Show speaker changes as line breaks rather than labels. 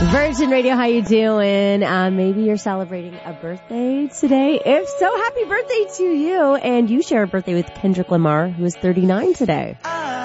Virgin Radio, how you doing? Maybe you're celebrating a birthday today. If so, happy birthday to you. And you share a birthday with Kendrick Lamar, who is 39 today.